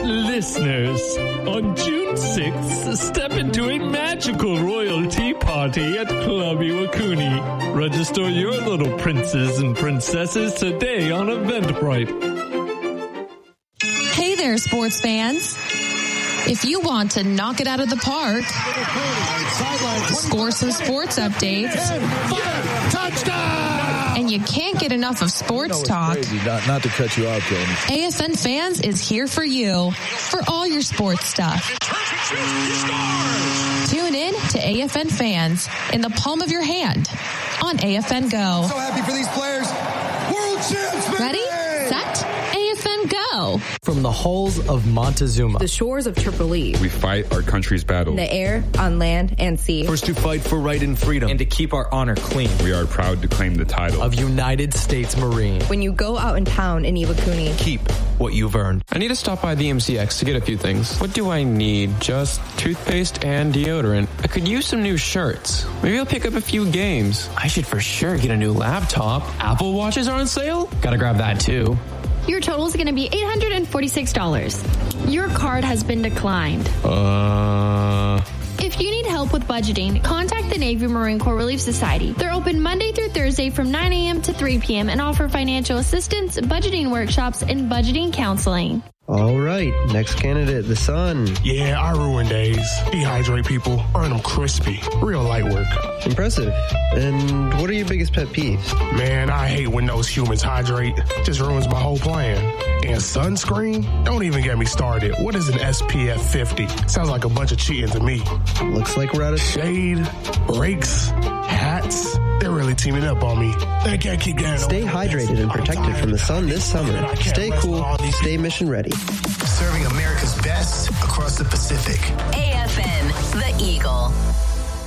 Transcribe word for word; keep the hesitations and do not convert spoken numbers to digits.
Listeners, on June sixth, step into a magical royalty party at Club Iwakuni. Register your little princes and princesses today on Eventbrite. Hey there, sports fans. If you want to knock it out of the park, score some sports updates, and you can't get enough of sports talk, not, not to cut you off, Jamie. A F N Fans is here for you for all your sports stuff. Tune in to A F N Fans in the palm of your hand on A F N Go. So happy for these players. World champs, baby! Ready, set, A F N Go. From the halls of Montezuma, the shores of Tripoli, we fight our country's battle. In the air, on land, and sea. First to fight for right and freedom, and to keep our honor clean. We are proud to claim the title of United States Marine. When you go out in town in Iwakuni, keep what you've earned. I need to stop by the M C X to get a few things. What do I need? Just toothpaste and deodorant. I could use some new shirts. Maybe I'll pick up a few games. I should for sure get a new laptop. Apple Watches are on sale? Gotta grab that too. Your total is going to be eight hundred forty-six dollars. Your card has been declined. Uh... If you need help with budgeting, contact the Navy Marine Corps Relief Society. They're open Monday through Thursday from nine a.m. to three p.m. and offer financial assistance, budgeting workshops, and budgeting counseling. All right, next candidate, the Sun. Yeah, I ruin days. Dehydrate people, earn them crispy. Real light work. Impressive. And what are your biggest pet peeves? Man, I hate when those humans hydrate. Just ruins my whole plan. And sunscreen? Don't even get me started. What is an S P F fifty? Sounds like a bunch of cheating to me. Looks like we're out of shade, brakes, hats. They're really teaming up on me. They can't keep getting Stay hydrated and protected from the sun this summer. Stay cool, stay mission ready. Serving America's best across the Pacific.